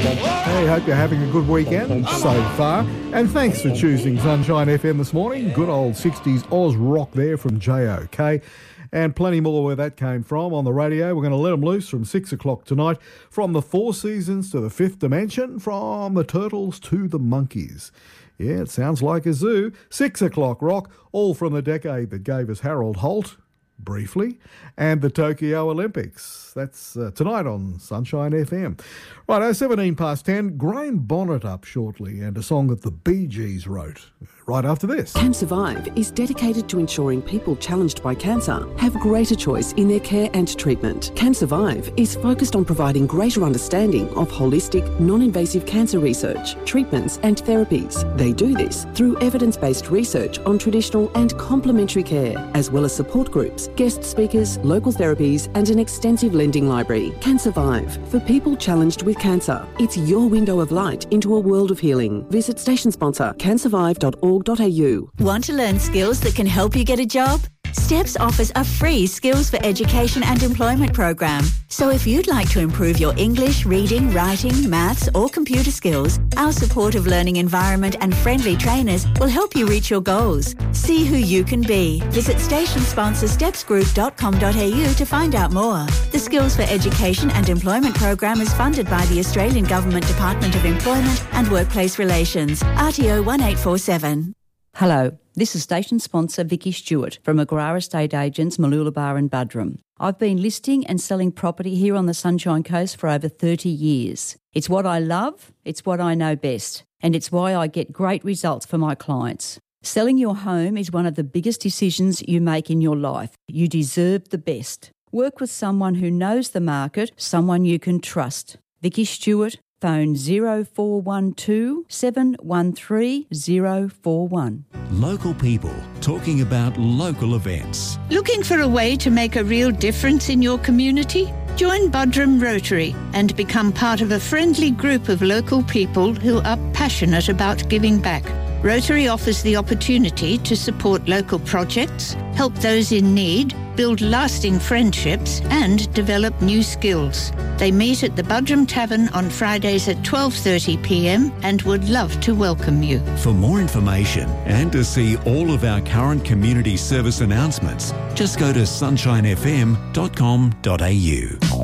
Hey, hope you're having a good weekend so far. And thanks for choosing Sunshine FM this morning. Good old 60s Oz rock there from JOK. And plenty more where that came from on the radio. We're going to let them loose from 6 o'clock tonight. From the Four Seasons to the Fifth Dimension, from the Turtles to the Monkeys. Yeah, it sounds like a zoo. 6 o'clock rock, all from the decade that gave us Harold Holt, briefly, and the Tokyo Olympics. That's tonight on Sunshine FM. Right, 17 past 10. Graham Bonnet up shortly, and a song that the Bee Gees wrote right after this. Can Survive is dedicated to ensuring people challenged by cancer have greater choice in their care and treatment. Can Survive is focused on providing greater understanding of holistic, non-invasive cancer research, treatments and therapies. They do this through evidence-based research on traditional and complementary care, as well as support groups, guest speakers, local therapies and an extensive lending library. Can Survive, for people challenged with cancer. It's your window of light into a world of healing. Visit station sponsor cansurvive.org.au. Want to learn skills that can help you get a job? STEPS offers a free Skills for Education and Employment program. So if you'd like to improve your English, reading, writing, maths or computer skills, our supportive learning environment and friendly trainers will help you reach your goals. See who you can be. Visit station sponsor stepsgroup.com.au to find out more. The Skills for Education and Employment program is funded by the Australian Government Department of Employment and Workplace Relations, RTO 1847. Hello, this is station sponsor Vicky Stewart from Agra Estate Agents, Mooloolaba and Buderim. I've been listing and selling property here on the Sunshine Coast for over 30 years. It's what I love, it's what I know best, and it's why I get great results for my clients. Selling your home is one of the biggest decisions you make in your life. You deserve the best. Work with someone who knows the market, someone you can trust. Vicky Stewart, phone 0412 713 041. Local people talking about local events. Looking for a way to make a real difference in your community? Join Buderim Rotary and become part of a friendly group of local people who are passionate about giving back. Rotary offers the opportunity to support local projects, help those in need, build lasting friendships and develop new skills. They meet at the Buderim Tavern on Fridays at 12:30pm and would love to welcome you. For more information and to see all of our current community service announcements, just go to sunshinefm.com.au.